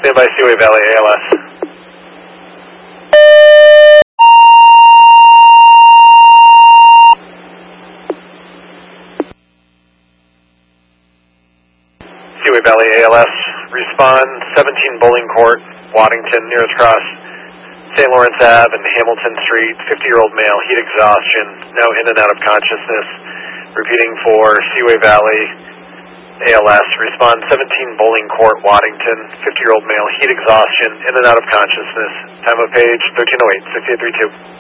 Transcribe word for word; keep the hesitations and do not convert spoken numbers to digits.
Standby Seaway Valley A L S. Seaway Valley A L S, respond seventeen Bowling Court, Waddington, nearest cross, Saint Lawrence Avenue and Hamilton Street, fifty-year-old male, heat exhaustion, now in and out of consciousness. Repeating for Seaway Valley A L S, respond seventeen Bowling Court, Waddington, fifty-year-old male, heat exhaustion, in and out of consciousness. Time of page thirteen oh eight, six eight three two.